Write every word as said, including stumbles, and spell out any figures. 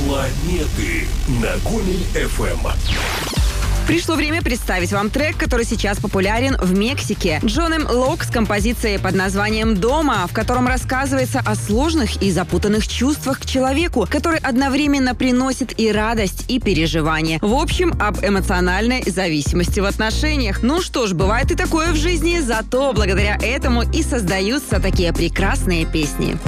Планеты на Гомель эф эм. Пришло время представить вам трек, который сейчас популярен в Мексике. Джон М. Лок с композицией под названием «Дома», в котором рассказывается о сложных и запутанных чувствах к человеку, который одновременно приносит и радость, и переживания. В общем, об эмоциональной зависимости в отношениях. Ну что ж, бывает и такое в жизни, зато благодаря этому и создаются такие прекрасные песни.